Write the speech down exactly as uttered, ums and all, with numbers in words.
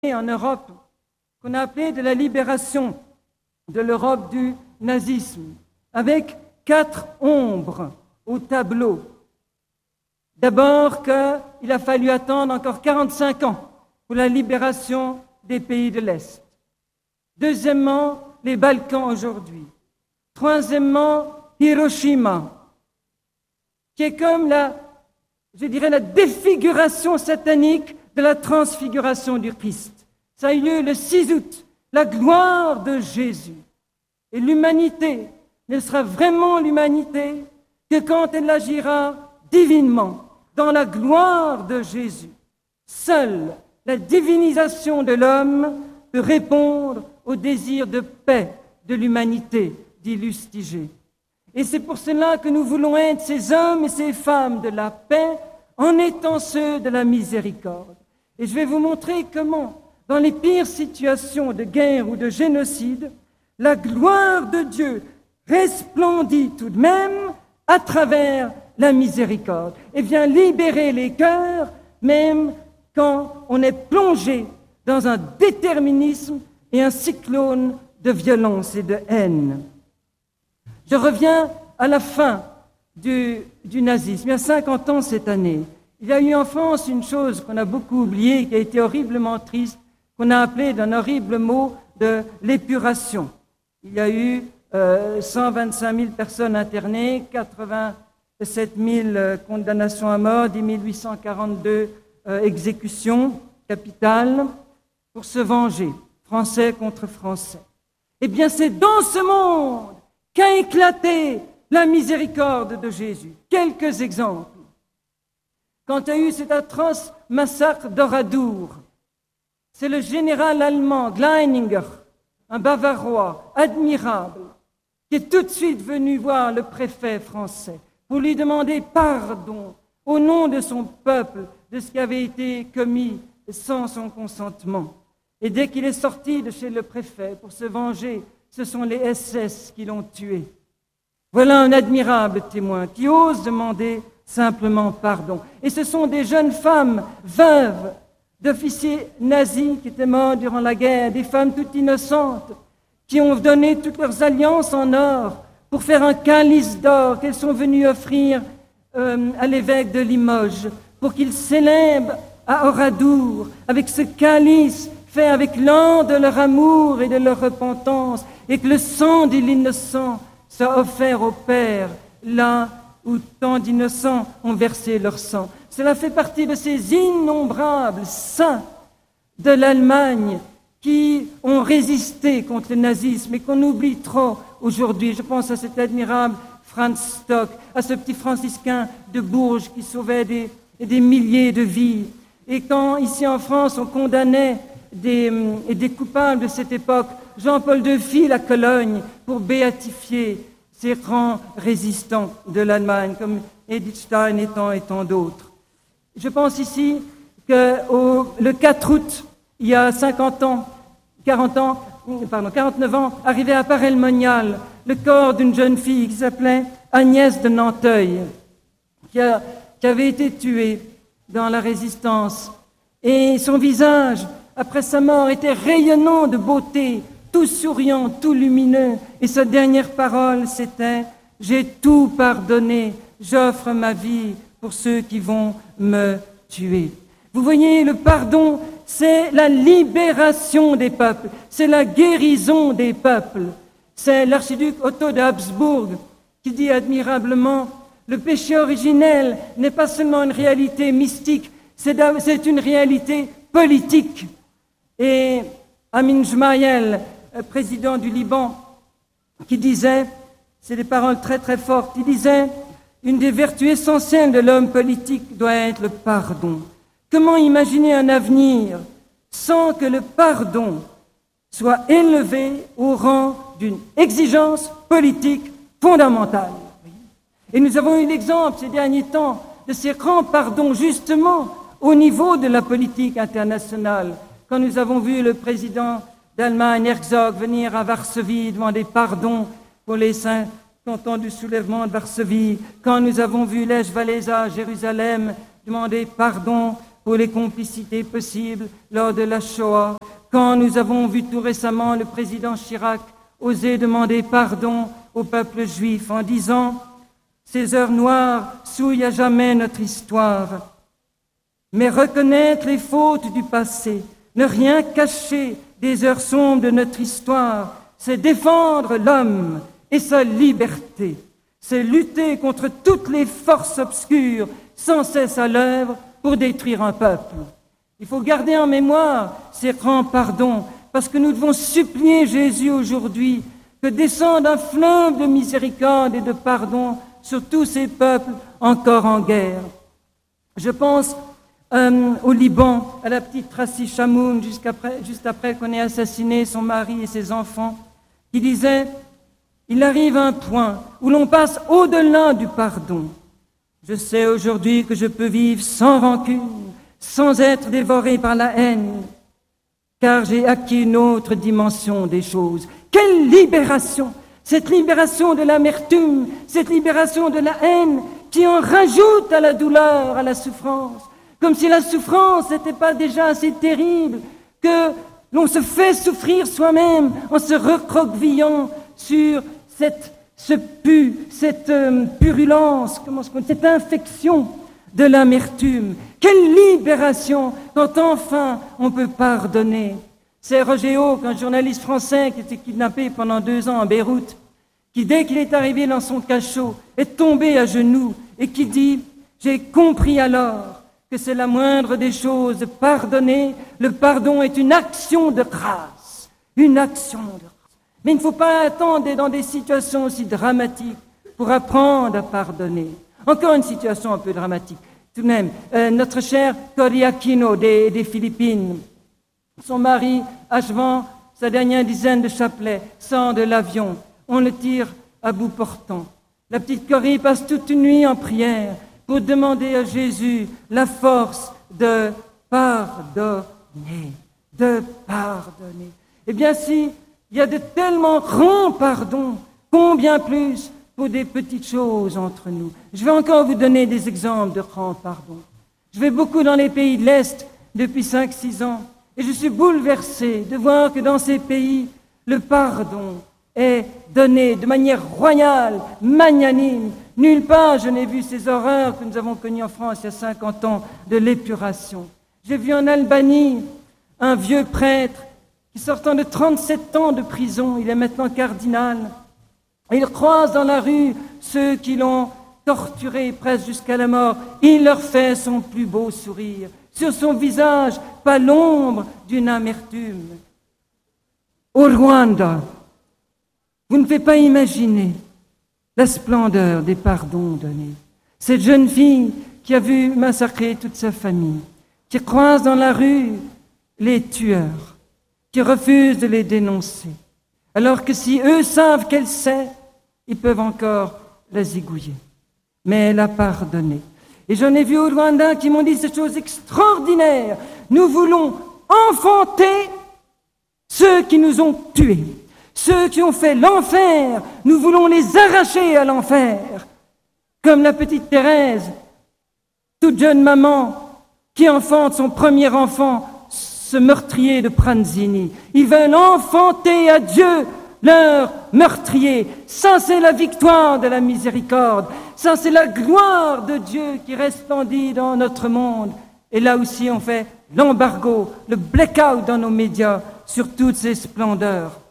en Europe qu'on a appelé de la libération de l'Europe du nazisme, avec quatre ombres au tableau. D'abord qu'il a fallu attendre encore quarante-cinq ans pour la libération des pays de l'Est. Deuxièmement, les Balkans aujourd'hui. Troisièmement, Hiroshima, qui est comme la, je dirais, la défiguration satanique de la transfiguration du Christ. Ça a eu lieu le six août, la gloire de Jésus. Et l'humanité ne sera vraiment l'humanité que quand elle agira divinement, dans la gloire de Jésus. Seule la divinisation de l'homme peut répondre au désir de paix de l'humanité, dit Lustiger. Et c'est pour cela que nous voulons être ces hommes et ces femmes de la paix en étant ceux de la miséricorde. Et je vais vous montrer comment, dans les pires situations de guerre ou de génocide, la gloire de Dieu resplendit tout de même à travers la miséricorde et vient libérer les cœurs, même quand on est plongé dans un déterminisme et un cyclone de violence et de haine. Je reviens à la fin du, du nazisme. Il y a cinquante ans cette année, il y a eu en France une chose qu'on a beaucoup oubliée, qui a été horriblement triste, qu'on a appelée d'un horrible mot de l'épuration. Il y a eu euh, cent vingt-cinq mille personnes internées, quatre-vingt-sept mille condamnations à mort, dix mille huit cent quarante-deux euh, exécutions capitales pour se venger, Français contre Français. Eh bien, c'est dans ce monde qu'a éclaté la miséricorde de Jésus. Quelques exemples. Quand il y a eu cet atroce massacre d'Oradour, c'est le général allemand Gleininger, un Bavarois admirable, qui est tout de suite venu voir le préfet français pour lui demander pardon au nom de son peuple de ce qui avait été commis sans son consentement. Et dès qu'il est sorti de chez le préfet pour se venger, ce sont les S S qui l'ont tué. Voilà un admirable témoin qui ose demander simplement pardon. Et ce sont des jeunes femmes veuves d'officiers nazis qui étaient morts durant la guerre, des femmes toutes innocentes qui ont donné toutes leurs alliances en or pour faire un calice d'or qu'elles sont venues offrir euh, à l'évêque de Limoges pour qu'il célèbre à Oradour avec ce calice fait avec l'an de leur amour et de leur repentance, et que le sang de l'innocent soit offert au Père, là où tant d'innocents ont versé leur sang. Cela fait partie de ces innombrables saints de l'Allemagne qui ont résisté contre le nazisme et qu'on oublie trop aujourd'hui. Je pense à cet admirable Franz Stock, à ce petit franciscain de Bourges qui sauvait des, des milliers de vies. Et quand, ici en France, on condamnait Des, et des coupables de cette époque, Jean-Paul deux fit la Cologne pour béatifier ces grands résistants de l'Allemagne, comme Edith Stein et tant, et tant d'autres. Je pense ici que au, le quatre août, il y a cinquante ans, quarante ans, pardon, quarante-neuf ans, arrivait à Paray-le-Monial le corps d'une jeune fille qui s'appelait Agnès de Nanteuil, qui, a, qui avait été tuée dans la résistance. Et son visage, après sa mort, était rayonnant de beauté, tout souriant, tout lumineux. Et sa dernière parole, c'était « J'ai tout pardonné, j'offre ma vie pour ceux qui vont me tuer. » Vous voyez, le pardon, c'est la libération des peuples, c'est la guérison des peuples. C'est l'archiduc Otto de Habsbourg qui dit admirablement « Le péché originel n'est pas seulement une réalité mystique, c'est une réalité politique. » Et Amin Gemayel, président du Liban, qui disait, c'est des paroles très très fortes, il disait, une des vertus essentielles de l'homme politique doit être le pardon. Comment imaginer un avenir sans que le pardon soit élevé au rang d'une exigence politique fondamentale? Et nous avons eu l'exemple ces derniers temps de ces grands pardons justement au niveau de la politique internationale. Quand nous avons vu le président d'Allemagne, Herzog, venir à Varsovie demander pardon pour les cinquante ans du soulèvement de Varsovie, quand nous avons vu Lech Walesa à Jérusalem demander pardon pour les complicités possibles lors de la Shoah, quand nous avons vu tout récemment le président Chirac oser demander pardon au peuple juif en disant « Ces heures noires souillent à jamais notre histoire ». Mais reconnaître les fautes du passé, ne rien cacher des heures sombres de notre histoire, c'est défendre l'homme et sa liberté. C'est lutter contre toutes les forces obscures sans cesse à l'œuvre pour détruire un peuple. Il faut garder en mémoire ces grands pardons, parce que nous devons supplier Jésus aujourd'hui que descende un fleuve de miséricorde et de pardon sur tous ces peuples encore en guerre. Je pense euh, au Liban, à la petite Tracy Chamoun, jusqu'après, juste après qu'on ait assassiné son mari et ses enfants, qui disait « Il arrive un point où l'on passe au-delà du pardon. Je sais aujourd'hui que je peux vivre sans rancune, sans être dévoré par la haine, car j'ai acquis une autre dimension des choses. » Quelle libération! Cette libération de l'amertume, cette libération de la haine qui en rajoute à la douleur, à la souffrance. Comme si la souffrance n'était pas déjà assez terrible, que l'on se fait souffrir soi-même en se recroquevillant sur cette, ce pu, cette euh, purulence, comment ce qu'on, cette infection de l'amertume. Quelle libération quand enfin on peut pardonner. C'est Roger Hawk, un journaliste français qui était kidnappé pendant deux ans à Beyrouth, qui, dès qu'il est arrivé dans son cachot, est tombé à genoux et qui dit « J'ai compris alors que c'est la moindre des choses de pardonner. Le pardon est une action de grâce, une action de grâce. » Mais il ne faut pas attendre dans des situations aussi dramatiques pour apprendre à pardonner. Encore une situation un peu dramatique. Tout de même, euh, notre cher Cory Aquino des, des Philippines, son mari, achevant sa dernière dizaine de chapelets, sort de l'avion. On le tire à bout portant. La petite Cory passe toute une nuit en prière pour demander à Jésus la force de pardonner, de pardonner. Eh bien, si il y a de tellement grands pardons, combien plus pour des petites choses entre nous. Je vais encore vous donner des exemples de grands pardons. Je vais beaucoup dans les pays de l'Est depuis cinq six ans. Et je suis bouleversé de voir que dans ces pays, le pardon est donné de manière royale, magnanime. Nulle part je n'ai vu ces horreurs que nous avons connues en France il y a cinquante ans de l'épuration. J'ai vu en Albanie un vieux prêtre qui, sortant de trente-sept ans de prison, il est maintenant cardinal, et il croise dans la rue ceux qui l'ont torturé presque jusqu'à la mort. Il leur fait son plus beau sourire. Sur son visage, pas l'ombre d'une amertume. Au Rwanda, vous ne pouvez pas imaginer la splendeur des pardons donnés. Cette jeune fille qui a vu massacrer toute sa famille, qui croise dans la rue les tueurs, qui refuse de les dénoncer, alors que si eux savent qu'elle sait, ils peuvent encore la zigouiller. Mais elle a pardonné. Et j'en ai vu au Rwanda qui m'ont dit ces choses extraordinaires. Nous voulons enfanter ceux qui nous ont tués, ceux qui ont fait l'enfer. Nous voulons les arracher à l'enfer. Comme la petite Thérèse, toute jeune maman qui enfante son premier enfant, ce meurtrier de Pranzini. Ils veulent enfanter à Dieu leur meurtrier. Ça, c'est la victoire de la miséricorde. Ça, c'est la gloire de Dieu qui resplendit dans notre monde. Et là aussi, on fait l'embargo, le blackout dans nos médias sur toutes ces splendeurs.